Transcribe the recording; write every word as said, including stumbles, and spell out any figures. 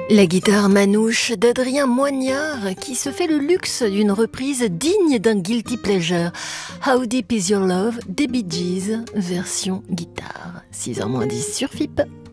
La guitare manouche d'Adrien Moignard qui se fait le luxe d'une reprise digne d'un guilty pleasure. How Deep Is Your Love des Bee Gees, version guitare. six heures moins dix sur F I P.